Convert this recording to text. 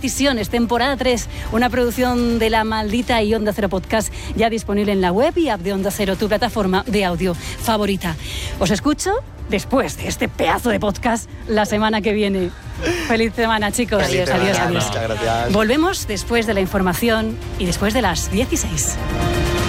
Decisiones, temporada 3, una producción de La Maldita y Onda Cero Podcast, ya disponible en la web y app de Onda Cero, tu plataforma de audio favorita. Os escucho después de este pedazo de podcast la semana que viene. Feliz semana, chicos. Adiós. Muchas gracias. Volvemos después de la información y después de las 16.